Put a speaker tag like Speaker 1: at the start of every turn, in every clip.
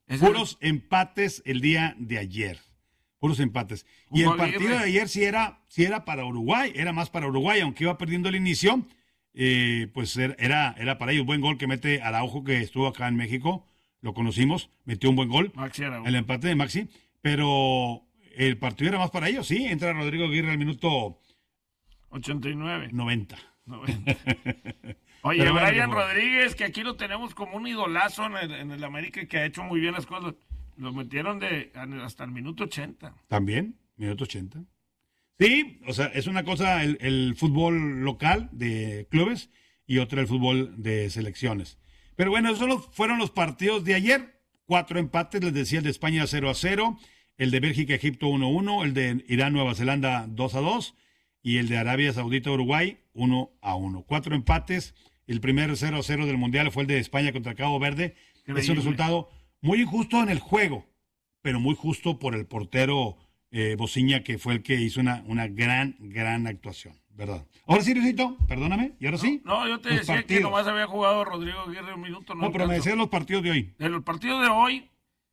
Speaker 1: Puros empates el día de ayer. Puros empates. Y el partido de ayer sí era para Uruguay, era más para Uruguay, aunque iba perdiendo el inicio, pues era para ellos. Buen gol que mete Araujo, que estuvo acá en México, lo conocimos, metió un buen gol.
Speaker 2: Maxi Araujo.
Speaker 1: El empate de Maxi, pero el partido era más para ellos, sí. Entra Rodrigo Aguirre al minuto
Speaker 2: 89.
Speaker 1: 90.
Speaker 2: Oye,
Speaker 1: Pero bueno,
Speaker 2: Brian Rodríguez, que aquí lo tenemos como un idolazo en el América, que ha hecho muy bien las cosas. Lo metieron hasta el minuto 80.
Speaker 1: También, minuto 80. Sí, o sea, es una cosa el fútbol local de clubes y otra el fútbol de selecciones. Pero bueno, esos fueron los partidos de ayer. 4 empates, les decía, el de España 0-0, el de Bélgica-Egipto 1-1, el de Irán-Nueva Zelanda 2-2 y el de Arabia Saudita-Uruguay 1-1. 4 empates. El primer 0-0 del Mundial fue el de España contra Cabo Verde.
Speaker 2: Increíble.
Speaker 1: Es un resultado muy injusto en el juego, pero muy justo por el portero Bociña, que fue el que hizo una gran actuación, ¿verdad? Ahora sí, Luisito, perdóname, ¿y ahora sí?
Speaker 2: No, yo te decía que nomás había jugado Rodrigo Aguirre un minuto.
Speaker 1: No, pero me decías los partidos de hoy.
Speaker 2: En el partido de hoy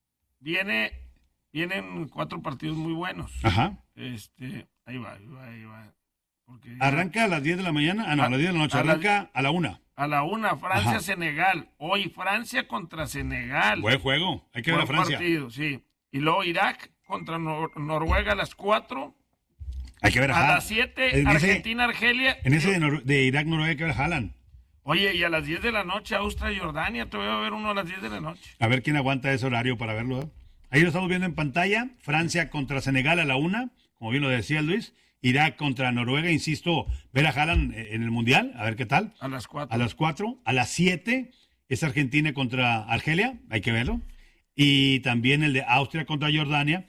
Speaker 2: vienen 4 partidos muy buenos.
Speaker 1: Ajá.
Speaker 2: Ahí va. Porque
Speaker 1: ¿Arranca a las 10 de la mañana? A las 10 de la noche. Arranca a la 1.
Speaker 2: A la 1, Francia-Senegal. Hoy, Francia contra Senegal.
Speaker 1: Buen juego. Hay que ver a Francia.
Speaker 2: Partido, sí. Y luego Irak contra Noruega a las 4.
Speaker 1: Hay que ver a
Speaker 2: las 7, Argentina-Argelia.
Speaker 1: En ese de Irak-Noruega hay que ver a Haaland.
Speaker 2: Oye, y a las 10 de la noche, Austria-Jordania. Te voy a ver uno a las 10 de la noche.
Speaker 1: A ver quién aguanta ese horario para verlo. Ahí lo estamos viendo en pantalla. Francia contra Senegal a la 1, como bien lo decía Luis. Irak contra Noruega, insisto, ver a Haaland en el Mundial, a ver qué tal.
Speaker 2: A las 4.
Speaker 1: A las 4. A las 7 es Argentina contra Argelia, hay que verlo. Y también el de Austria contra Jordania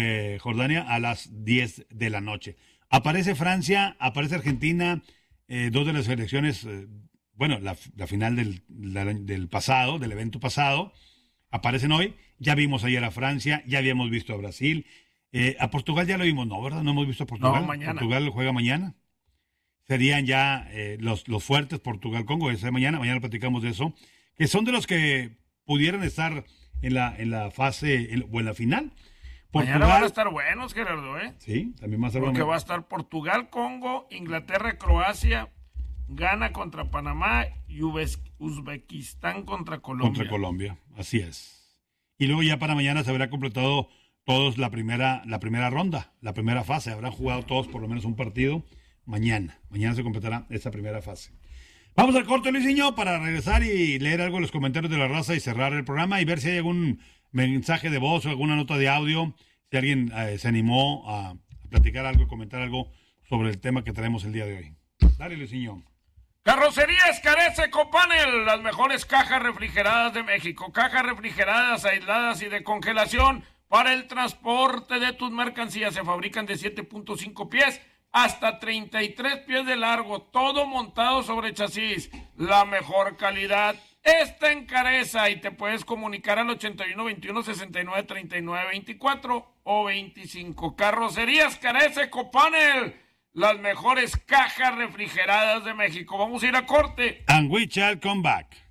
Speaker 1: a las 10 de la noche. Aparece Francia, aparece Argentina, 2 de las selecciones, la final del pasado, del evento pasado, aparecen hoy. Ya vimos ayer a Francia, ya habíamos visto a Brasil. A Portugal ya lo vimos, ¿no? ¿Verdad? No hemos visto a Portugal.
Speaker 2: No, mañana.
Speaker 1: Portugal juega mañana. Serían ya los fuertes Portugal-Congo. Ese mañana lo platicamos de eso. Que son de los que pudieran estar en la fase o en la final.
Speaker 2: Mañana van a estar buenos, Gerardo, ¿eh?
Speaker 1: Sí, también va a estar
Speaker 2: Porque va a estar Portugal-Congo, Inglaterra-Croacia, Ghana contra Panamá y Uzbekistán contra Colombia.
Speaker 1: Contra Colombia, así es. Y luego ya para mañana se habrá completado todos la primera ronda, la primera fase. Habrán jugado todos por lo menos un partido mañana. Mañana se completará esa primera fase. Vamos al corte, Luisinho, para regresar y leer algo en los comentarios de la raza y cerrar el programa y ver si hay algún mensaje de voz o alguna nota de audio, si alguien se animó a platicar algo, comentar algo sobre el tema que traemos el día de hoy. Dale, Luisinho.
Speaker 2: Carrocerías Carece Copanel, las mejores cajas refrigeradas de México. Cajas refrigeradas, aisladas y de congelación para el transporte de tus mercancías. Se fabrican de 7.5 pies hasta 33 pies de largo, todo montado sobre chasis. La mejor calidad está en Careza y te puedes comunicar al 81 21 69 39 24 o 25. Carrocerías Carece Copanel, las mejores cajas refrigeradas de México. Vamos a ir a corte.
Speaker 1: And we shall come back.